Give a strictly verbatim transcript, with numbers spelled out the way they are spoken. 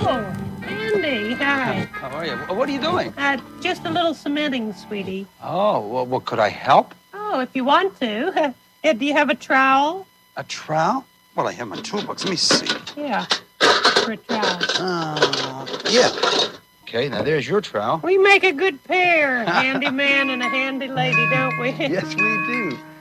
Oh, Andy, hi. How are you? What are you doing? Uh, just a little cementing, sweetie. Oh, well, well could I help? Oh, if you want to. Uh, do you have a trowel? A trowel? Well, I have my toolbox. Let me see. Yeah, for a trowel. Uh, yeah. Okay, now there's your trowel. We make a good pair, a handy man and a handy lady, don't we? Yes, we do.